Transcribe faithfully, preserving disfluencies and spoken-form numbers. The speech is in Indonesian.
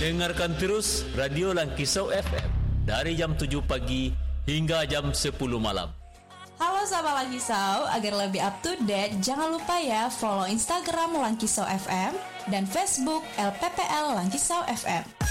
Dengarkan terus Radio Langkisau F M dari jam tujuh pagi hingga jam sepuluh malam. Halo sahabat Langkisau, agar lebih up to date, jangan lupa ya follow Instagram Langkisau F M dan Facebook L P P L Langkisau F M.